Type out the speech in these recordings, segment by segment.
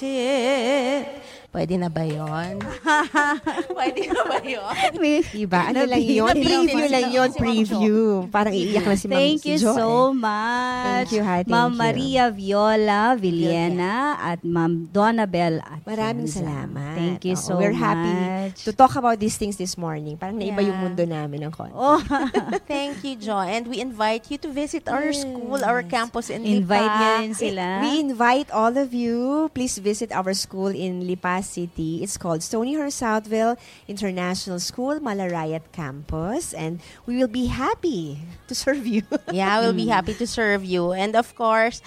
Pwede na ba yun? Pwede na ba yun? Diba? Ano lang yun? Preview lang yun. Preview. Parang iiyak na si Ma'am Thank you Jo, so much. Thank you, ha. Thank Ma'am you. Maria Viola Villena at Ma'am Donabel Maraming Atienza. salamat. Thank you so We're much. happy to talk about these things this morning. Parang naiba yung mundo namin ng konti. Oh, Thank you, Jo. And we invite you to visit our school, our campus in invite Lipa. niyo rin sila. We invite all of you. Please visit our school in Lipa City. It's called Stonyhurst Southville International School, Malarayat Campus. And we will be happy to serve you. Yeah, we'll be happy to serve you. And of course,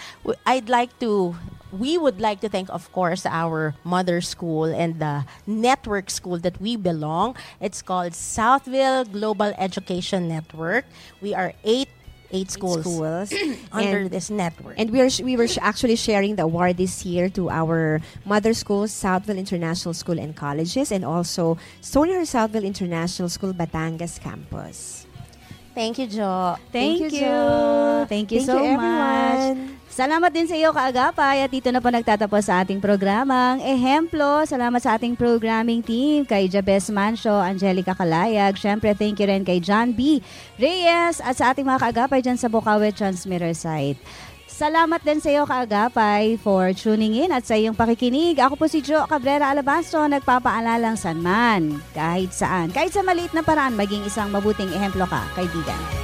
we would like to thank, of course, our mother school and the network school that we belong. It's called Southville Global Education Network. We are eight schools under this network. And we were actually sharing the award this year to our mother schools, Southville International School and Colleges, and also Stonyhurst Southville International School, Batangas Campus. Thank you, Jo. Thank you. Thank you so everyone. much. Salamat din sa iyo, Kaagapay. At dito na po nagtatapos sa ating programang Ehemplo. Salamat sa ating programming team, kay Jabez Mancio, Angelica Calayag. Siyempre, thank you rin kay John B. Reyes at sa ating mga Kaagapay dyan sa Bukawi Transmitter site. Salamat din sa iyo, Kaagapay, for tuning in at sa iyong pakikinig. Ako po si Jo Cabrera Alabastro, nagpapaalalang saan man, kahit saan. Kahit sa maliit na paraan, maging isang mabuting ehemplo ka, kaibigan.